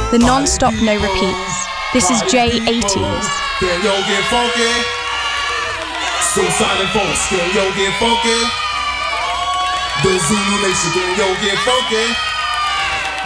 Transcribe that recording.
the non-stop no repeats. This is J80s. Then yo get funky. Suicide and Force, then yo get funky. The Zulu Nation, then yo get funky.